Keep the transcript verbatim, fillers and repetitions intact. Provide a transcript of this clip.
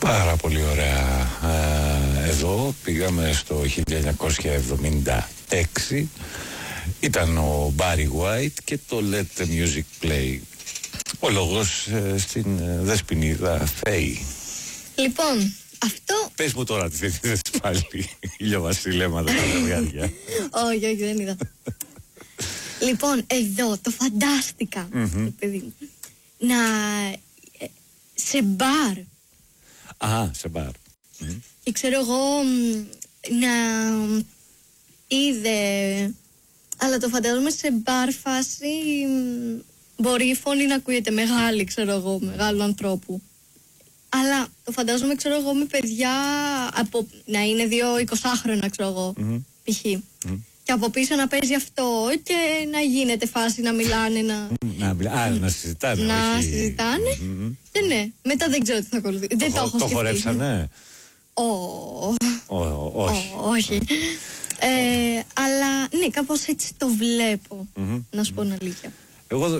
Πάρα πολύ ωραία. Εδώ πήγαμε στο χίλια εννιακόσια εβδομήντα έξι. Ήταν ο Barry White και το Let the Music Play. Ο λόγος ε, στην ε, Δεσποινίδα Φέη. Λοιπόν, αυτό... Πες μου τώρα τι θες πάλι. Ηλιοβασιλέματα τα ζευγάρια. Όχι, όχι, δεν είδα. Λοιπόν, εδώ το φαντάστηκα, Mm-hmm. παιδί μου. Να... σε μπαρ. Α, σε μπαρ. Και ξέρω εγώ να είδε... Αλλά το φαντάζομαι σε μπαρ φάση... Μπορεί η φωνή να ακούγεται μεγάλη, ξέρω εγώ, μεγάλου ανθρώπου. Αλλά το φαντάζομαι, ξέρω εγώ, με παιδιά από, να είναι δύο εικοσάχρονα, ξέρω εγώ, mm-hmm. π.χ. Mm-hmm. Και από πίσω να παίζει αυτό και να γίνεται φάση να μιλάνε, να... Να, α, να συζητάνε, να όχι... συζητάνε. Mm-hmm. Και ναι, μετά δεν ξέρω τι θα ακολουθήσει. Δεν το έχω σκεφτεί. Το χορέψανε? Όχι. Όχι. Αλλά ναι, κάπως έτσι το βλέπω, να σου πω την αλήθεια. Εγώ